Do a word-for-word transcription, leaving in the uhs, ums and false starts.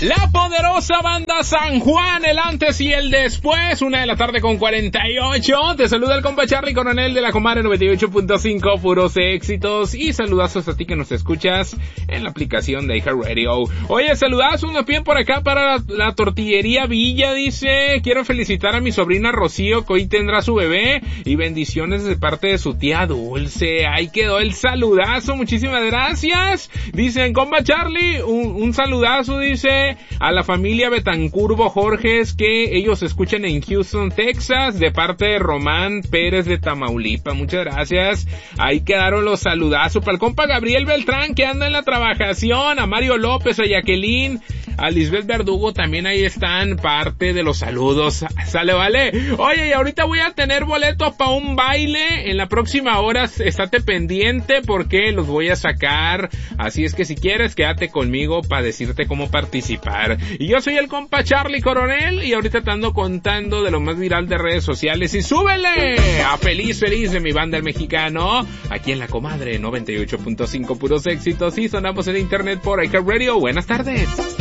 La poderosa banda San Juan, el antes y el después, una de la tarde con cuarenta y ocho. Te saluda el compa Charlie Coronel de la Comadre noventa y ocho punto cinco, puros éxitos. Y saludazos a ti que nos escuchas en la aplicación de iHeartRadio. Oye, saludazos, unos piden por acá para la, la tortillería Villa, dice: quiero felicitar a mi sobrina Rocío, que hoy tendrá su bebé, y bendiciones de parte de su tía Dulce. Ahí quedó el saludazo, muchísimas gracias. Dicen, compa Charlie, un, un saludazo, dice, a la familia Betancurbo Jorges, que ellos escuchan en Houston, Texas, de parte de Román Pérez de Tamaulipas. Muchas gracias. Ahí quedaron los saludazos para el compa Gabriel Beltrán, que anda en la trabajación, a Mario López, a Jacqueline, a Lisbeth Verdugo, también ahí están parte de los saludos. Sale, vale. Oye, y ahorita voy a tener boletos para un baile en la próxima hora, estate pendiente porque los voy a sacar, así es que si quieres quédate conmigo para decirte cómo participar. Y yo soy el compa Charlie Coronel, y ahorita te ando contando de lo más viral de redes sociales. Y súbele a Feliz Feliz de mi banda El Mexicano, aquí en la Comadre noventa y ocho punto cinco, puros éxitos, y sonamos en internet por iHeartRadio. Buenas tardes.